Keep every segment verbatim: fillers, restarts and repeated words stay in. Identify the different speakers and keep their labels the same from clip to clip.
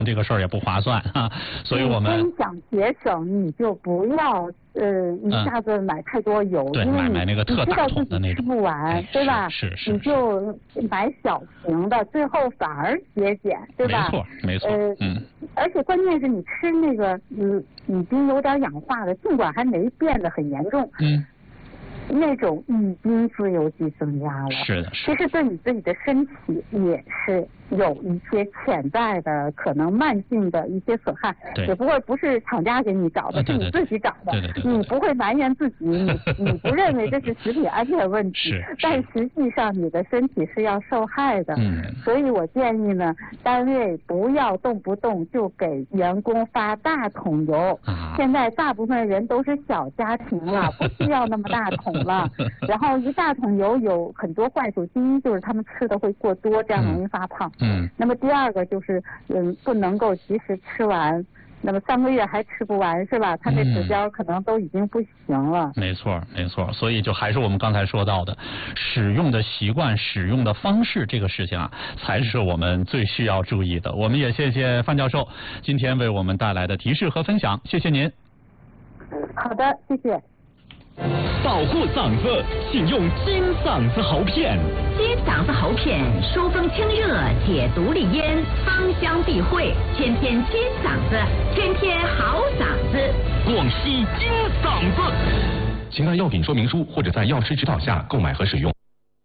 Speaker 1: 这个事儿也不划算啊，所以我们
Speaker 2: 你真想节省，你就不要呃一下子买太多油，
Speaker 1: 嗯、
Speaker 2: 因为
Speaker 1: 你买那个特大桶的那种，
Speaker 2: 吃不完，
Speaker 1: 哎、
Speaker 2: 对吧？
Speaker 1: 是是 是, 是。
Speaker 2: 你就买小瓶的，最后反而节俭，对吧？
Speaker 1: 没错没错。
Speaker 2: 呃
Speaker 1: 嗯。
Speaker 2: 而且关键是你吃那个嗯已经有点氧化的，尽管还没变得很严重。
Speaker 1: 嗯。
Speaker 2: 那种已经自由基增加了，
Speaker 1: 是的，
Speaker 2: 其实对你自己的身体也是有一些潜在的可能慢性的一些损害，只不过不是厂家给你找的，
Speaker 1: 啊、
Speaker 2: 是你自己找的，
Speaker 1: 对对对对对
Speaker 2: 你不会埋怨自己，你你不认为这是食品安全问题，
Speaker 1: 是，
Speaker 2: 但实际上你的身体是要受害的，
Speaker 1: 嗯，
Speaker 2: 所以我建议呢，单位不要动不动就给员工发大桶油，
Speaker 1: 啊、
Speaker 2: 现在大部分人都是小家庭了，不需要那么大桶了，然后一大桶油有很多坏处，第一就是他们吃的会过多，这样容易发胖。
Speaker 1: 嗯。
Speaker 2: 那么第二个就是嗯不能够及时吃完，那么三个月还吃不完是吧？它这指标可能都已经不行了。
Speaker 1: 嗯、没错没错，所以就还是我们刚才说到的，使用的习惯、使用的方式这个事情啊，才是我们最需要注意的。我们也谢谢范教授今天为我们带来的提示和分享，谢谢您。
Speaker 2: 好的，谢谢。
Speaker 3: 保护嗓子，请用金嗓子喉片。
Speaker 4: 金嗓子喉片，疏风清热，解毒利咽，芳香避秽，天天金嗓子，天天好嗓子。
Speaker 3: 广西金嗓子。请看药品说明书或者在药师指导下购买和使用。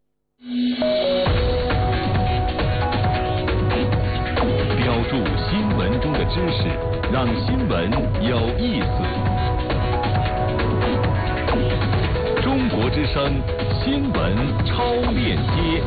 Speaker 3: 标注新闻中的知识，让新闻有意思。中国之声新闻超链接，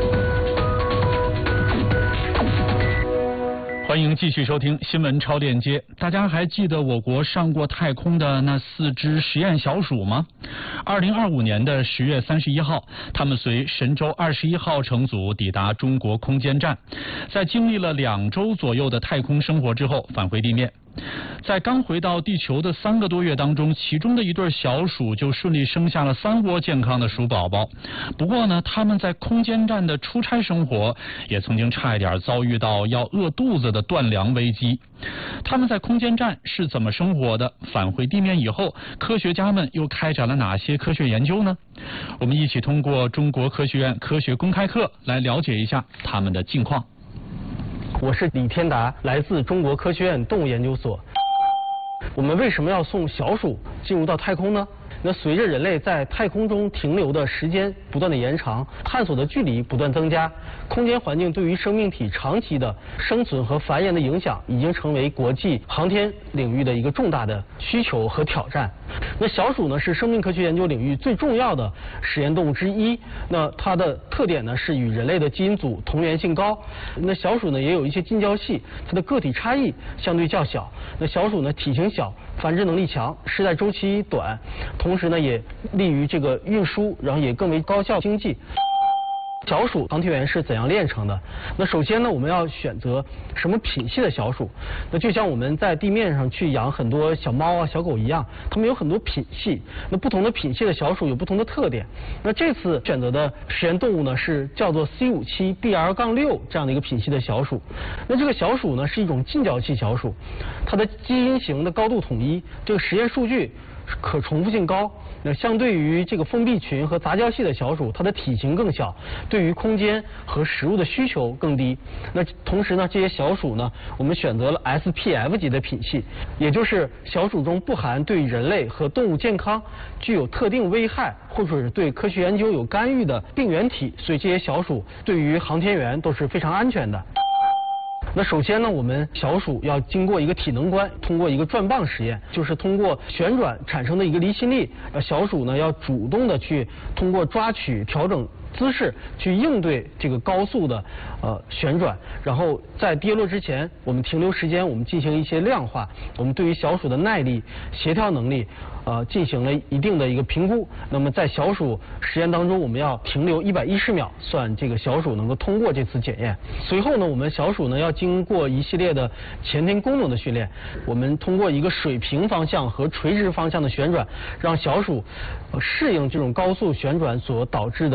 Speaker 1: 欢迎继续收听新闻超链接。大家还记得我国上过太空的那四只实验小鼠吗？二零二五年的十月三十一号，它们随神舟二十一号乘组抵达中国空间站，在经历了两周左右的太空生活之后，返回地面。在刚回到地球的三个多月当中，其中的一对小鼠就顺利生下了三窝健康的鼠宝宝。不过呢，他们在空间站的出差生活也曾经差一点遭遇到要饿肚子的断粮危机。他们在空间站是怎么生活的？返回地面以后，科学家们又开展了哪些科学研究呢？我们一起通过中国科学院科学公开课来了解一下他们的近况。
Speaker 5: 我是李天达，来自中国科学院动物研究所。我们为什么要送小鼠进入到太空呢？那随着人类在太空中停留的时间不断的延长，探索的距离不断增加，空间环境对于生命体长期的生存和繁衍的影响，已经成为国际航天领域的一个重大的需求和挑战。那小鼠呢，是生命科学研究领域最重要的实验动物之一。那它的特点呢，是与人类的基因组同源性高。那小鼠呢，也有一些近交系，它的个体差异相对较小。那小鼠呢，体型小，繁殖能力强，世代周期短，同时呢，也利于这个运输，然后也更为高效经济。小鼠航天员是怎样炼成的？那首先呢，我们要选择什么品系的小鼠？那就像我们在地面上去养很多小猫啊、小狗一样，它们有很多品系。那不同的品系的小鼠有不同的特点。那这次选择的实验动物呢，是叫做 C 五七 B R 六 这样的一个品系的小鼠。那这个小鼠呢，是一种近交系小鼠，它的基因型的高度统一，这个实验数据可重复性高。那相对于这个封闭群和杂交系的小鼠，它的体型更小，对于空间和食物的需求更低。那同时呢，这些小鼠呢，我们选择了 S P F 级的品系，也就是小鼠中不含对人类和动物健康具有特定危害或者是对科学研究有干预的病原体，所以这些小鼠对于航天员都是非常安全的。那首先呢，我们小鼠要经过一个体能关，通过一个转棒实验，就是通过旋转产生的一个离心力，呃，小鼠呢要主动的去通过抓取调整姿势去应对这个高速的呃旋转，然后在跌落之前，我们停留时间，我们进行一些量化，我们对于小鼠的耐力、协调能力呃进行了一定的一个评估。那么在小鼠实验当中，我们要停留一百一十秒，算这个小鼠能够通过这次检验。随后呢，我们小鼠呢要经过一系列的前庭功能的训练，我们通过一个水平方向和垂直方向的旋转，让小鼠、呃、适应这种高速旋转所导致的这个方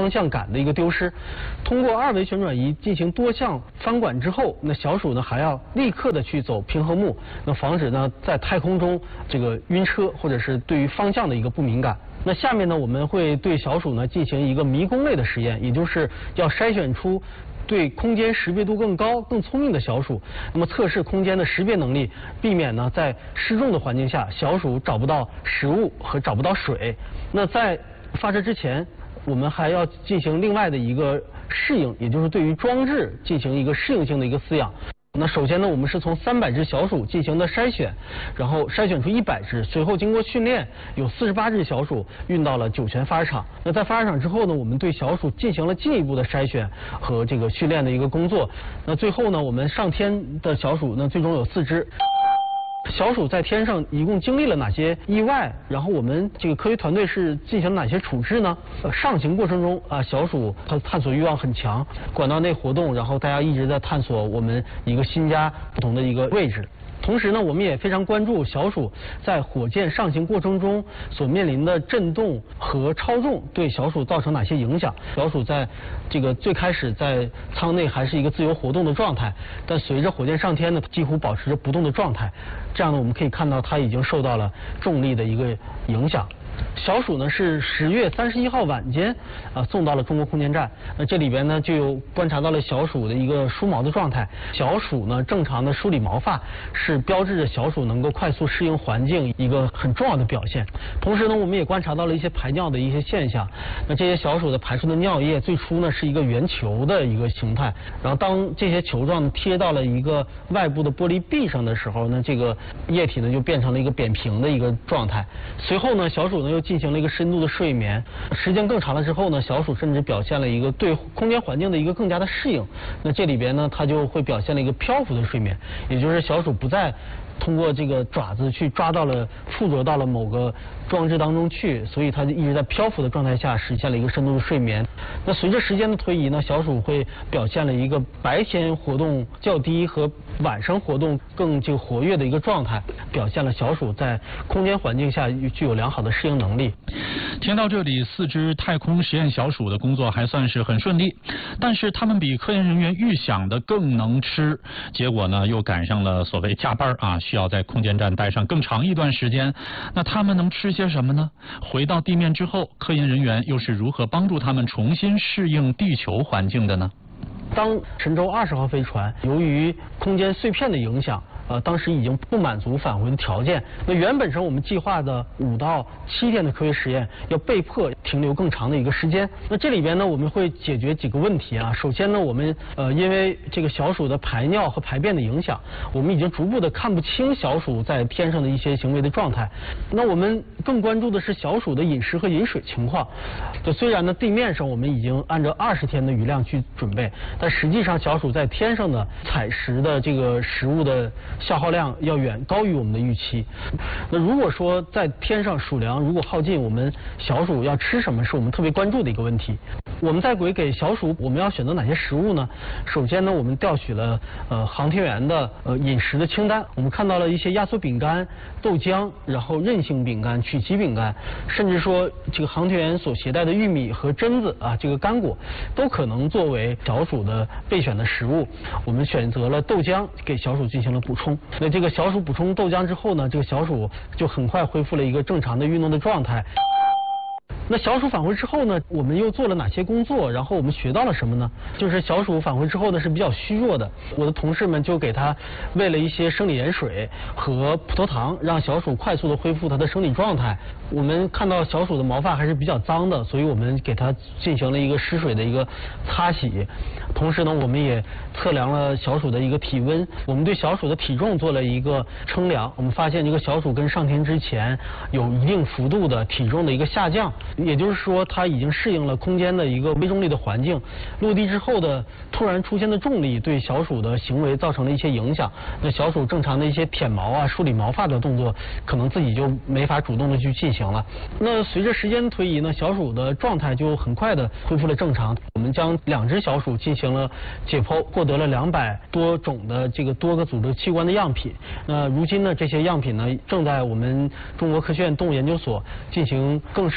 Speaker 5: 方向感的一个丢失。通过二维旋转仪进行多项翻管之后，那小鼠呢还要立刻的去走平衡木，那防止呢在太空中这个晕车或者是对于方向的一个不敏感。那下面呢我们会对小鼠呢进行一个迷宫类的实验，也就是要筛选出对空间识别度更高、更聪明的小鼠，那么测试空间的识别能力，避免呢在失重的环境下小鼠找不到食物和找不到水。那在发射之前，我们还要进行另外的一个适应，也就是对于装置进行一个适应性的一个饲养。那首先呢，我们是从三百只小鼠进行的筛选，然后筛选出一百只，随后经过训练，有四十八只小鼠运到了酒泉发射场。那在发射场之后呢，我们对小鼠进行了进一步的筛选和这个训练的一个工作。那最后呢，我们上天的小鼠呢，最终有四只。小鼠在天上一共经历了哪些意外？然后我们这个科学团队是进行哪些处置呢？呃，上行过程中啊，小鼠它探索欲望很强，管道内活动，然后大家一直在探索我们一个新家不同的一个位置。同时呢，我们也非常关注小鼠在火箭上行过程中所面临的震动和超重对小鼠造成哪些影响。小鼠在这个最开始在舱内还是一个自由活动的状态，但随着火箭上天呢，几乎保持着不动的状态。这样呢，我们可以看到它已经受到了重力的一个影响。小鼠呢是十月三十一号晚间啊送到了中国空间站。那这里边呢就有观察到了小鼠的一个梳毛的状态。小鼠呢正常的梳理毛发是标志着小鼠能够快速适应环境一个很重要的表现。同时呢，我们也观察到了一些排尿的一些现象。那这些小鼠的排出的尿液最初呢是一个圆球的一个形态，然后当这些球状贴到了一个外部的玻璃壁上的时候呢，这个液体呢就变成了一个扁平的一个状态。随后呢，小鼠呢又进行了一个深度的睡眠，时间更长了之后呢，小鼠甚至表现了一个对空间环境的一个更加的适应。那这里边呢，它就会表现了一个漂浮的睡眠，也就是小鼠不再通过这个爪子去抓到了附着到了某个装置当中去，所以它就一直在漂浮的状态下实现了一个深度的睡眠。那随着时间的推移呢，小鼠会表现了一个白天活动较低和晚上活动更就活跃的一个状态，表现了小鼠在空间环境下具有良好的适应能力。
Speaker 1: 听到这里，四只太空实验小鼠的工作还算是很顺利，但是他们比科研人员预想的更能吃，结果呢又赶上了所谓加班啊，需要在空间站待上更长一段时间。那他们能吃些什么呢？回到地面之后，科研人员又是如何帮助他们重新适应地球环境的呢？
Speaker 5: 当神舟二十号飞船由于空间碎片的影响，呃，当时已经不满足返回的条件。那原本上我们计划的五到七天的科学实验，要被迫停留更长的一个时间。那这里边呢，我们会解决几个问题啊。首先呢，我们呃因为这个小鼠的排尿和排便的影响，我们已经逐步的看不清小鼠在天上的一些行为的状态。那我们更关注的是小鼠的饮食和饮水情况。就虽然呢，地面上我们已经按照二十天的余量去准备，但实际上小鼠在天上的采食的这个食物的消耗量要远高于我们的预期。那如果说在天上鼠粮如果耗尽，我们小鼠要吃什么是我们特别关注的一个问题。我们在轨给小鼠我们要选择哪些食物呢？首先呢，我们调取了呃航天员的呃饮食的清单，我们看到了一些压缩饼干、豆浆，然后韧性饼干、曲奇饼干，甚至说这个航天员所携带的玉米和榛子啊，这个干果都可能作为小鼠的备选的食物。我们选择了豆浆给小鼠进行了补充。那这个小鼠补充豆浆之后呢，这个小鼠就很快恢复了一个正常的运动的状态。那小鼠返回之后呢，我们又做了哪些工作？然后我们学到了什么呢？就是小鼠返回之后呢是比较虚弱的，我的同事们就给它喂了一些生理盐水和葡萄糖，让小鼠快速的恢复它的生理状态。我们看到小鼠的毛发还是比较脏的，所以我们给它进行了一个湿水的一个擦洗。同时呢，我们也测量了小鼠的一个体温，我们对小鼠的体重做了一个称量，我们发现这个小鼠跟上天之前有一定幅度的体重的一个下降。也就是说，它已经适应了空间的一个微重力的环境。落地之后的突然出现的重力对小鼠的行为造成了一些影响。那小鼠正常的一些舔毛啊、梳理毛发的动作，可能自己就没法主动的去进行了。那随着时间推移呢，小鼠的状态就很快的恢复了正常。我们将两只小鼠进行了解剖，获得了两百多种的这个多个组织器官的样品。那如今呢，这些样品呢正在我们中国科学院动物研究所进行更深入的一些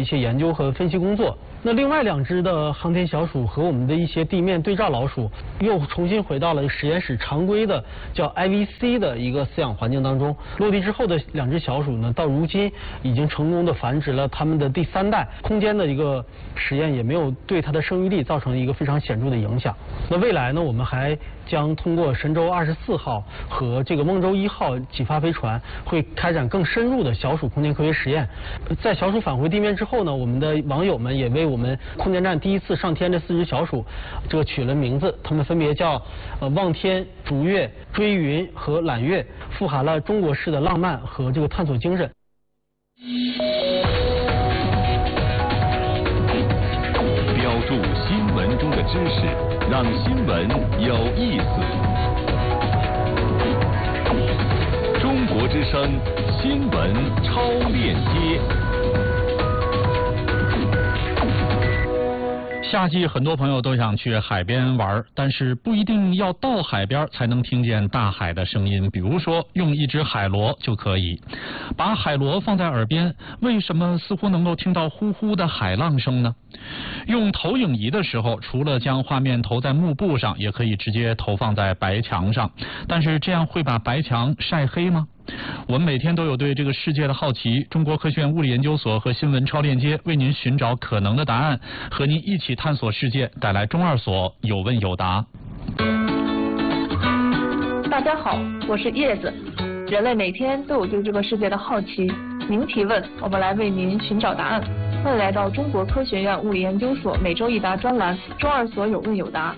Speaker 5: 些研究和分析工作。那另外两只的航天小鼠和我们的一些地面对照老鼠又重新回到了实验室常规的叫 I V C 的一个饲养环境当中。落地之后的两只小鼠呢，到如今已经成功的繁殖了它们的第三代。空间的一个实验也没有对它的生育力造成一个非常显著的影响。那未来呢，我们还将通过神舟二十四号和这个梦舟一号几发飞船，会开展更深入的小鼠空间科学实验。在小鼠返回地面之后呢，我们的网友们也为我们空间站第一次上天这四只小鼠，这个取了名字，它们分别叫呃望天、逐月、追云和揽月，富含了中国式的浪漫和这个探索精神。
Speaker 3: 标注新闻中的知识，让新闻有意思。中国之声新闻超链接。
Speaker 1: 夏季很多朋友都想去海边玩，但是不一定要到海边才能听见大海的声音。比如说用一只海螺就可以。把海螺放在耳边，为什么似乎能够听到呼呼的海浪声呢？用投影仪的时候，除了将画面投在幕布上，也可以直接投放在白墙上。但是这样会把白墙晒黑吗？我们每天都有对这个世界的好奇，中国科学院物理研究所和新闻超链接为您寻找可能的答案，和您一起探索世界，带来中二所有问有答。
Speaker 6: 大家好，我是叶子。人类每天都有对这个世界的好奇，您提问，我们来为您寻找答案。欢迎来到中国科学院物理研究所每周一答专栏，中二所有问有答。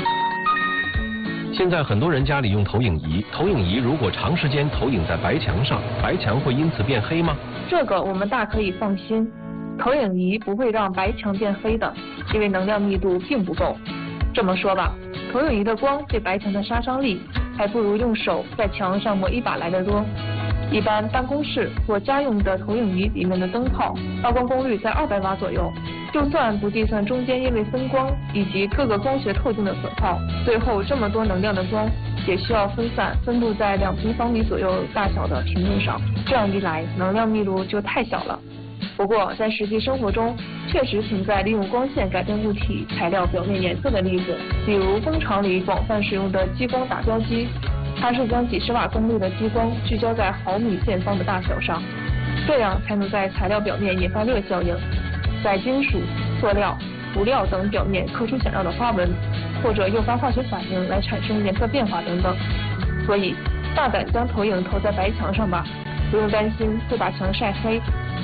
Speaker 7: 现在很多人家里用投影仪，投影仪如果长时间投影在白墙上，白墙会因此变黑吗？
Speaker 6: 这个我们大可以放心，投影仪不会让白墙变黑的，因为能量密度并不够。这么说吧，投影仪的光对白墙的杀伤力还不如用手在墙上抹一把来得多。一般办公室或家用的投影仪里面的灯泡曝光功率在二百瓦左右，就算不计算中间因为分光以及各个光学透镜的损耗，最后这么多能量的光也需要分散分布在两平方米左右大小的屏幕上，这样一来能量密度就太小了。不过在实际生活中确实存在利用光线改变物体材料表面颜色的例子，比如工厂里广泛使用的激光打标机，它是将几十瓦功率的激光聚焦在毫米见方的大小上，这样才能在材料表面引发热效应，在金属、塑料、涂料等表面刻出想要的花纹，或者诱发化学反应来产生颜色变化等等。所以大胆将投影投在白墙上吧，不用担心会把墙晒黑。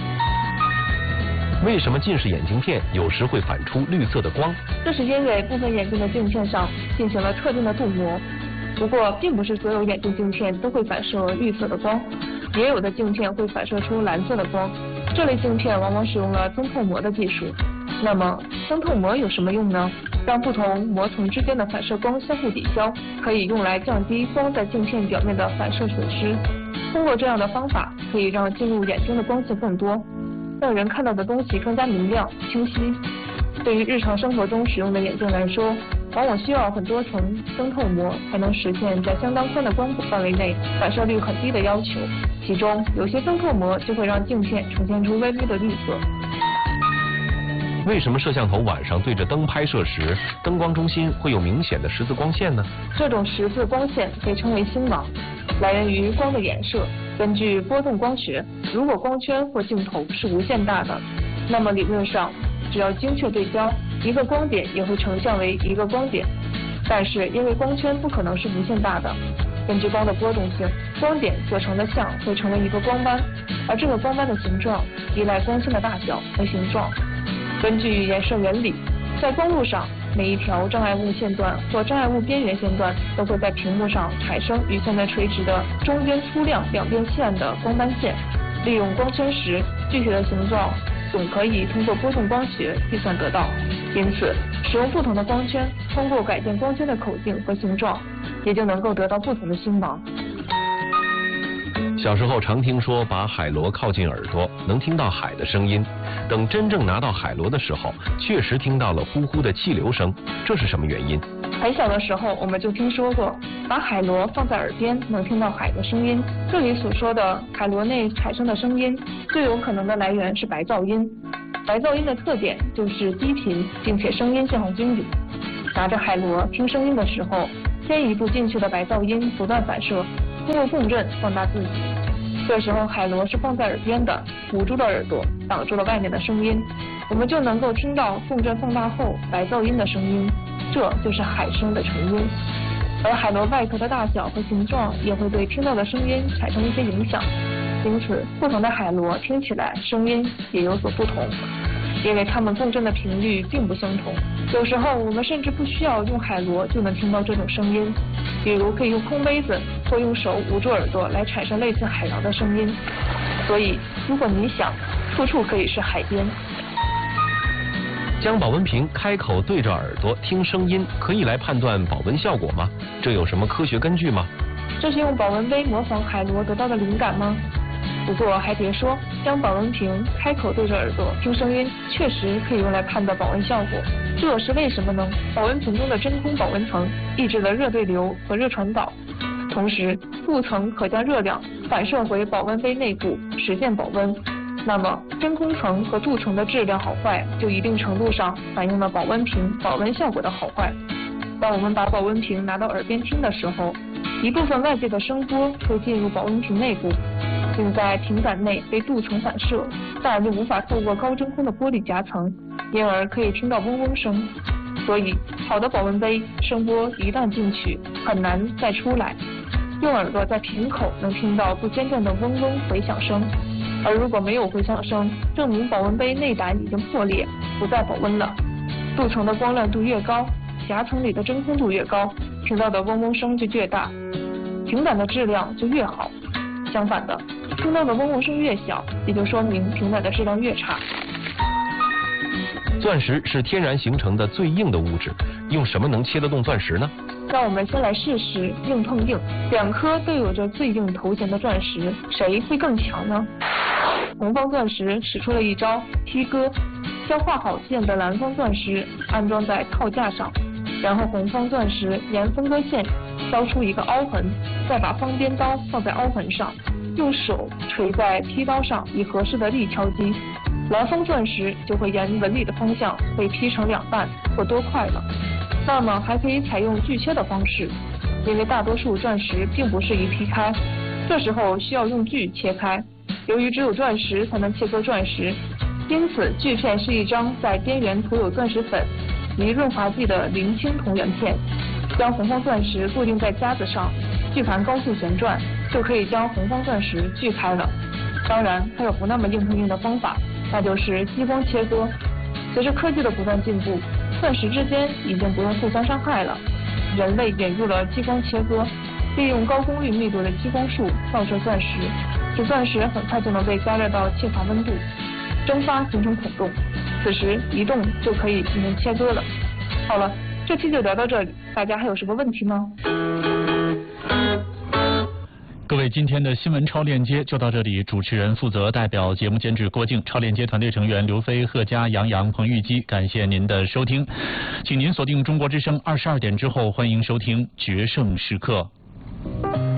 Speaker 7: 为什么近视眼镜片有时会反出绿色的光？
Speaker 6: 这是因为部分眼镜的镜片上进行了特定的镀膜。不过并不是所有眼镜镜片都会反射绿色的光，也有的镜片会反射出蓝色的光，这类镜片往往使用了增透膜的技术。那么增透膜有什么用呢？让不同膜层之间的反射光相互抵消，可以用来降低光在镜片表面的反射损失。通过这样的方法，可以让进入眼睛的光线更多，让人看到的东西更加明亮清晰。对于日常生活中使用的眼镜来说，往往需要很多层增透膜才能实现在相当宽的光谱范围内反射率很低的要求，其中有些增透膜就会让镜片呈现出微微的绿色。
Speaker 7: 为什么摄像头晚上对着灯拍摄时，灯光中心会有明显的十字光线呢？
Speaker 6: 这种十字光线被称为星芒，来源于光的衍射。根据波动光学，如果光圈或镜头是无限大的，那么理论上只要精确对焦，一个光点也会成像为一个光点。但是因为光圈不可能是无限大的，根据光的波动性，光点所成的像会成为一个光斑，而这个光斑的形状依赖光圈的大小和形状。根据衍射原理，在光路上，每一条障碍物线段或障碍物边缘线段都会在屏幕上产生与线段垂直的中间粗亮两边线的光斑线。利用光圈时，具体的形状总可以通过波动光学计算得到。因此，使用不同的光圈，通过改变光圈的口径和形状，也就能够得到不同的星芒。
Speaker 7: 小时候常听说把海螺靠近耳朵能听到海的声音，等真正拿到海螺的时候，确实听到了呼呼的气流声，这是什么原因？
Speaker 6: 很小的时候我们就听说过，把海螺放在耳边能听到海的声音。这里所说的海螺内产生的声音，最有可能的来源是白噪音。 白噪音的特点就是低频，并且声音信号均匀。拿着海螺听声音的时候，先一步进去的白噪音不断反射，通过共振放大自己。这时候海螺是放在耳边的，捂住了耳朵，挡住了外面的声音，我们就能够听到共振放大后白噪音的声音，这就是海声的成因。而海螺外壳的大小和形状也会对听到的声音产生一些影响，因此不同的海螺听起来声音也有所不同，因为它们共振的频率并不相同。有时候我们甚至不需要用海螺就能听到这种声音，比如可以用空杯子或用手捂住耳朵来产生类似海浪的声音。所以如果你想，处处可以是海边。
Speaker 7: 将保温瓶开口对着耳朵听声音，可以来判断保温效果吗？这有什么科学根据吗？
Speaker 6: 这是用保温杯模仿海螺得到的灵感吗？不过还别说，将保温瓶开口对着耳朵听声音，确实可以用来判断保温效果。这是为什么呢？保温瓶中的真空保温层抑制了热对流和热传导，同时镀层可将热量反射回保温杯内部，实现保温。那么真空层和镀层的质量好坏，就一定程度上反映了保温瓶保温效果的好坏。当我们把保温瓶拿到耳边听的时候，一部分外界的声波会进入保温瓶内部，并在瓶杆内被镀层反射，但就无法透过高真空的玻璃夹层，因而可以听到嗡嗡声。所以好的保温杯声波一旦进去，很难再出来，用耳朵在瓶口能听到不间断的嗡嗡回响声。而如果没有回响声，证明保温杯内胆已经破裂，不再保温了。镀层的光亮度越高，夹层里的真空度越高，听到的嗡嗡声就越大，瓶胆的质量就越好。相反的，听到的嗡嗡声越小，也就说明瓶胆的质量越差。
Speaker 7: 钻石是天然形成的最硬的物质，用什么能切得动钻石呢？
Speaker 6: 让我们先来试试硬碰硬，两颗都有着最硬头衔的钻石，谁会更强呢？红方钻石使出了一招劈割，将画好线的蓝方钻石安装在套架上，然后红方钻石沿分割线削出一个凹痕，再把方边刀放在凹痕上，用手锤在劈刀上，以合适的力敲击，蓝方钻石就会沿纹理的方向被劈成两半或多块了。那么还可以采用锯切的方式，因为大多数钻石并不适宜劈开，这时候需要用锯切开。由于只有钻石才能切割钻石，因此锯片是一张在边缘涂有钻石粉及润滑剂的零星铜圆片，将红方钻石固定在夹子上，锯盘高速旋转，就可以将红方钻石锯开了。当然还有不那么硬碰硬的方法，那就是激光切割。随着科技的不断进步，钻石之间已经不用互相伤害了，人类引入了激光切割，利用高功率密度的激光束照射钻石，使钻石很快就能被加热到气化温度，蒸发形成孔洞，此时移动就可以进行切割了。好了，这期就聊到这里，大家还有什么问题吗？
Speaker 1: 各位，今天的新闻超链接就到这里。主持人负责代表节目监制郭靖，超链接团队成员刘飞、贺佳、杨洋、彭玉基，感谢您的收听，请您锁定中国之声二十二点之后，欢迎收听决胜时刻。